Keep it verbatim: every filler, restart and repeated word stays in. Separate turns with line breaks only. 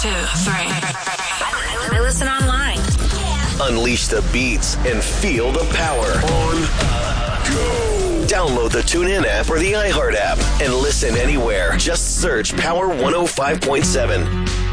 two, three. I listen online.
Unleash the beats and feel the power. On Go. Download the TuneIn app or the iHeart app and listen anywhere. Just search Power one oh five point seven.